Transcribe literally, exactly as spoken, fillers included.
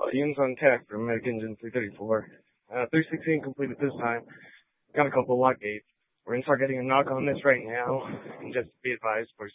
Uh, Yun's on tech for Medic Engine three thirty-four. Uh, three sixteen completed this time. Got a couple lock gates. We're gonna start getting a knock on this right now. And just be advised, we're